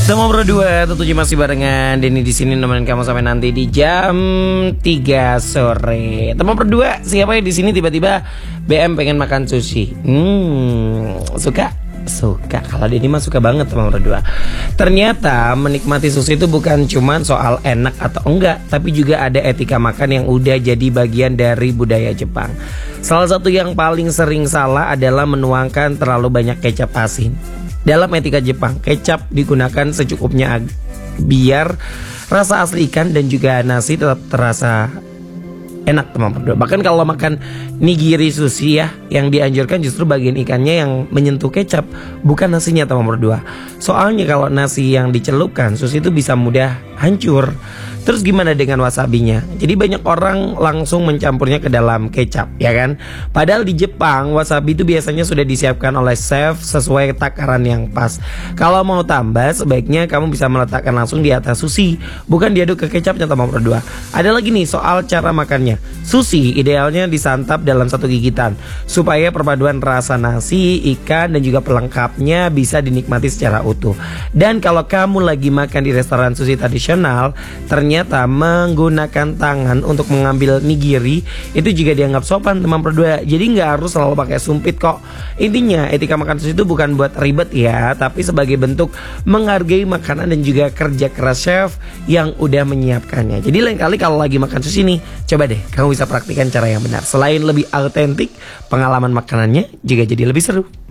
Sama berdua tentunya masih barengan Denny di sini nemenin kamu sampai nanti di jam 3 sore. Teman berdua, siapa yang di sini tiba-tiba BM pengen makan sushi? Suka? Suka. Kalau Denny mah suka banget teman berdua. Ternyata menikmati sushi itu bukan cuma soal enak atau enggak, tapi juga ada etika makan yang udah jadi bagian dari budaya Jepang. Salah satu yang paling sering salah adalah menuangkan terlalu banyak kecap asin. Dalam etika Jepang, kecap digunakan secukupnya biar rasa asli ikan dan juga nasi tetap terasa enak teman berdua. Bahkan kalau makan nigiri sushi ya, yang dianjurkan justru bagian ikannya yang menyentuh kecap, bukan nasinya teman berdua. Soalnya kalau nasi yang dicelupkan, sushi itu bisa mudah hancur. Terus gimana dengan wasabinya? Jadi banyak orang langsung mencampurnya ke dalam kecap, ya kan? Padahal di Jepang, wasabi itu biasanya sudah disiapkan oleh chef sesuai takaran yang pas. Kalau mau tambah, sebaiknya kamu bisa meletakkan langsung di atas sushi, bukan diaduk ke kecapnya teman berdua. Ada lagi nih soal cara makannya. Sushi idealnya disantap dalam satu gigitan, supaya perpaduan rasa nasi, ikan, dan juga pelengkapnya bisa dinikmati secara utuh. Dan kalau kamu lagi makan di restoran sushi tradisional, ternyata menggunakan tangan untuk mengambil nigiri itu juga dianggap sopan teman berdua. Jadi nggak harus selalu pakai sumpit kok. Intinya etika makan sushi itu bukan buat ribet ya, tapi sebagai bentuk menghargai makanan dan juga kerja keras chef yang udah menyiapkannya. Jadi lain kali kalau lagi makan sushi nih, coba deh kamu bisa praktikkan cara yang benar. Selain lebih autentik, pengalaman makanannya juga jadi lebih seru.